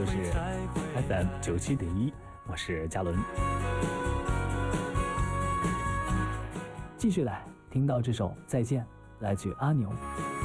就是 FM97.1，我是嘉伦。继续来听到这首《再见》，来自阿牛。